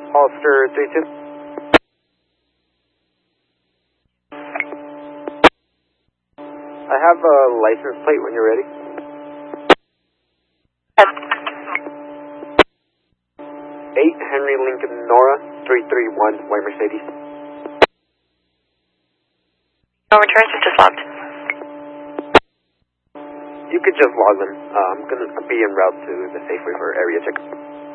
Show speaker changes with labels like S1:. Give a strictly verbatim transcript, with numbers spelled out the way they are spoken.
S1: Ulster three two. I have a license plate when you're ready. eight Henry Lincoln Nora three three one White Mercedes.
S2: No returns, it's just logged.
S1: You could just log them. Uh, I'm going to be en route to the Safeway for area check.